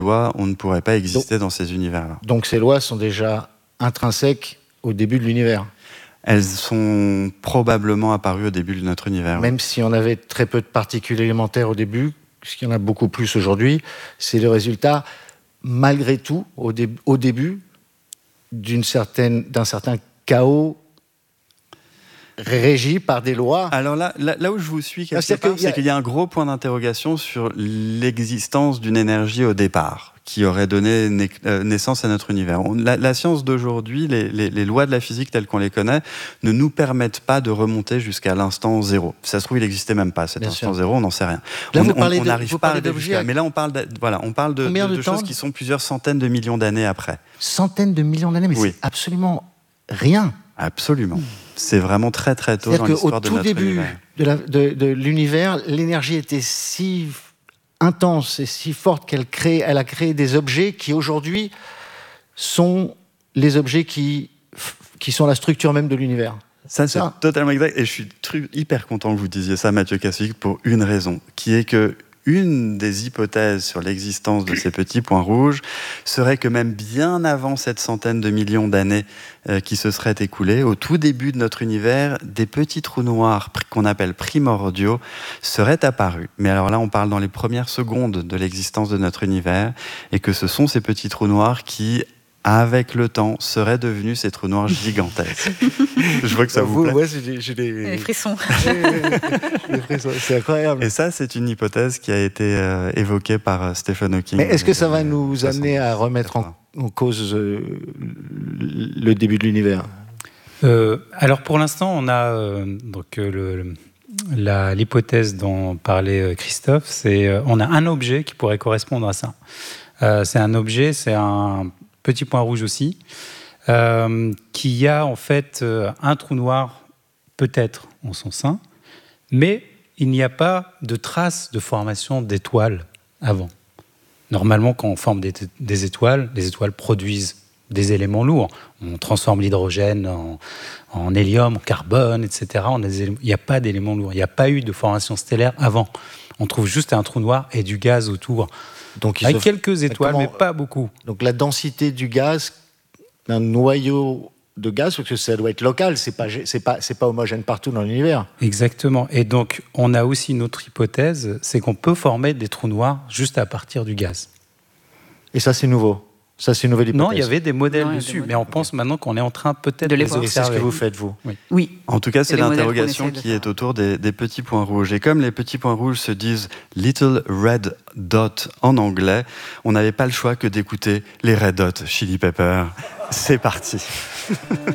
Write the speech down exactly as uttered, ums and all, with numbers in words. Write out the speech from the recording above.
lois, on ne pourrait pas exister donc, dans ces univers-là. Donc ces lois sont déjà intrinsèques au début de l'univers. Elles sont probablement apparues au début de notre univers. Même oui. si on avait très peu de particules élémentaires au début, puisqu'il y en a beaucoup plus aujourd'hui, c'est le résultat, malgré tout, au, dé- au début, d'une certaine, d'un certain chaos régi par des lois. Alors là, là, là où je vous suis quelque part, c'est qu'il y a un gros point d'interrogation sur l'existence d'une énergie au départ, qui aurait donné naissance à notre univers. On, la, la science d'aujourd'hui, les, les, les lois de la physique telles qu'on les connaît, ne nous permettent pas de remonter jusqu'à l'instant zéro. Ça se trouve, il n'existait même pas, cet Bien instant sûr. zéro, on n'en sait rien. Là, on n'arrive pas à aller jusqu'à. Mais là, on parle de, voilà, on parle de, de, de, de choses qui sont plusieurs centaines de millions d'années après. Centaines de millions d'années, mais oui. c'est absolument rien. Absolument. C'est vraiment très très tôt dans l'histoire de notre univers. C'est-à-dire qu'au tout début de, la, de, de l'univers, l'énergie était si intense et si forte qu'elle crée, elle a créé des objets qui aujourd'hui sont les objets qui, qui sont la structure même de l'univers. Ça, c'est ça. Totalement exact. Et je suis hyper content que vous disiez ça, Mathieu Kassovitz, pour une raison, qui est que une des hypothèses sur l'existence de ces petits points rouges serait que même bien avant cette centaine de millions d'années euh, qui se seraient écoulées, au tout début de notre univers, des petits trous noirs qu'on appelle primordiaux seraient apparus. Mais alors là, on parle dans les premières secondes de l'existence de notre univers, et que ce sont ces petits trous noirs qui, avec le temps, seraient devenus ces trous noirs gigantesques. Je vois que ça vous, vous plaît. Ouais, j'ai, j'ai des... Les frissons. les frissons. C'est incroyable. Et ça, c'est une hypothèse qui a été euh, évoquée par euh, Stephen Hawking. Mais est-ce que ça va nous amener à remettre en, en cause euh, le début de l'univers ? euh, Alors, pour l'instant, on a euh, donc, euh, le, la, l'hypothèse dont parlait Christophe, c'est euh, on a un objet qui pourrait correspondre à ça. Euh, c'est un objet, c'est un petit point rouge aussi, euh, qui a en fait euh, un trou noir, peut-être en son sein, mais il n'y a pas de trace de formation d'étoiles avant. Normalement, quand on forme des, des étoiles, les étoiles produisent des éléments lourds. On transforme l'hydrogène en, en hélium, en carbone, et cetera. On a des éléments, il n'y a pas d'éléments lourds. Il n'y a pas eu de formation stellaire avant. On trouve juste un trou noir et du gaz autour. Donc, avec se... quelques étoiles, mais, comment... mais pas beaucoup. Donc la densité du gaz, d'un noyau de gaz, parce que ça doit être local, c'est pas, c'est pas, c'est pas homogène partout dans l'univers. Exactement. Et donc, on a aussi une autre hypothèse, c'est qu'on peut former des trous noirs juste à partir du gaz. Et ça, c'est nouveau. Ça, c'est une nouvelle hypothèse. Non, il y avait des modèles non, dessus, des modèles. Mais on pense okay. maintenant qu'on est en train peut-être de les observer. Et c'est ce que vous faites, vous. Oui. oui. En tout cas, c'est, c'est l'interrogation qui est autour des, des petits points rouges. Et comme les petits points rouges se disent « Little Red Dot » en anglais, on n'avait pas le choix que d'écouter les Red Hot Chili Peppers. C'est parti.